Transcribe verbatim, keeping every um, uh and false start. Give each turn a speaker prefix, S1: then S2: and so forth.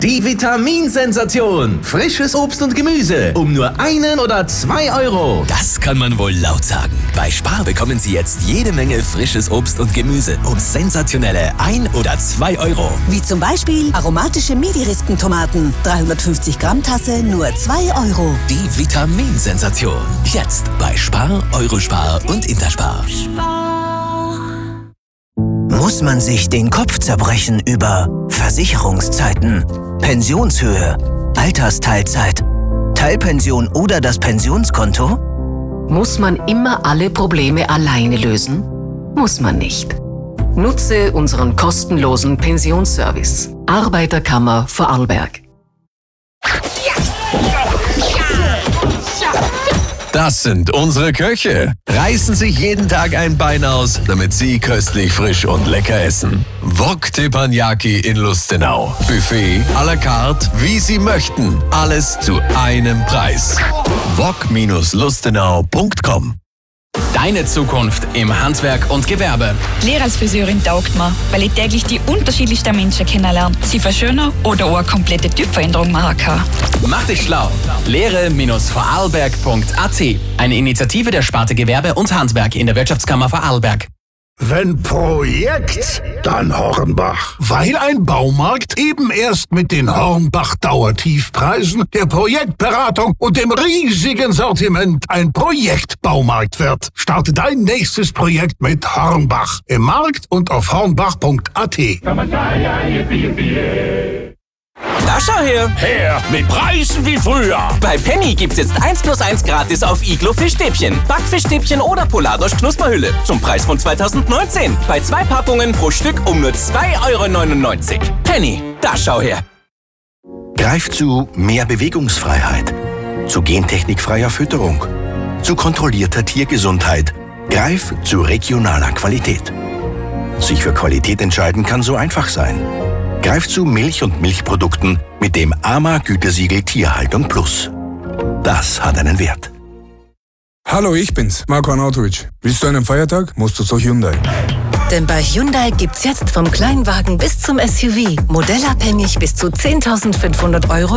S1: Die Vitaminsensation. Frisches Obst und Gemüse um nur einen oder zwei Euro.
S2: Das kann man wohl laut sagen. Bei Spar bekommen Sie jetzt jede Menge frisches Obst und Gemüse um sensationelle ein oder zwei Euro.
S3: Wie zum Beispiel aromatische Midi-Rispentomaten. dreihundertfünfzig Gramm Tasse, nur zwei Euro.
S2: Die Vitaminsensation. Jetzt bei Spar, Eurospar und Interspar.
S4: Muss man sich den Kopf zerbrechen über Versicherungszeiten, Pensionshöhe, Altersteilzeit, Teilpension oder das Pensionskonto?
S5: Muss man immer alle Probleme alleine lösen? Muss man nicht. Nutze unseren kostenlosen Pensionsservice. Arbeiterkammer Vorarlberg.
S6: Das sind unsere Köche. Reißen sich jeden Tag ein Bein aus, damit Sie köstlich, frisch und lecker essen. Wok Teppanyaki in Lustenau. Buffet à la carte, wie Sie möchten. Alles zu einem Preis. wok Bindestrich lustenau Punkt com.
S7: Deine Zukunft im Handwerk und Gewerbe.
S8: Die Lehre als Friseurin taugt mir, weil ich täglich die unterschiedlichsten Menschen kennenlerne, sie verschönern oder auch eine komplette Typveränderung machen kann.
S7: Mach dich schlau. Lehre Bindestrich vorarlberg Punkt a t. Eine Initiative der Sparte Gewerbe und Handwerk in der Wirtschaftskammer Vorarlberg.
S9: Wenn Projekt, dann Hornbach. Weil ein Baumarkt eben erst mit den Hornbach-Dauertiefpreisen, der Projektberatung und dem riesigen Sortiment ein Projektbaumarkt wird. Starte dein nächstes Projekt mit Hornbach im Markt und auf hornbach Punkt a t.
S10: Da schau her!
S11: Her mit Preisen wie früher!
S10: Bei Penny gibt's jetzt eins plus eins gratis auf Iglo Fischstäbchen, Backfischstäbchen oder Polardosch Knusperhülle zum Preis von zweitausendneunzehn. Bei zwei Packungen pro Stück um nur zwei Euro neunundneunzig. Penny, da schau her!
S12: Greif zu mehr Bewegungsfreiheit, zu gentechnikfreier Fütterung, zu kontrollierter Tiergesundheit. Greif zu regionaler Qualität. Sich für Qualität entscheiden kann so einfach sein. Greif zu Milch und Milchprodukten mit dem A M A-Gütesiegel Tierhaltung Plus. Das hat einen Wert.
S13: Hallo, ich bin's, Marco Arnautovic. Willst du einen Feiertag? Musst du zu Hyundai.
S3: Denn bei Hyundai gibt's jetzt vom Kleinwagen bis zum S U V modellabhängig bis zu zehntausendfünfhundert Euro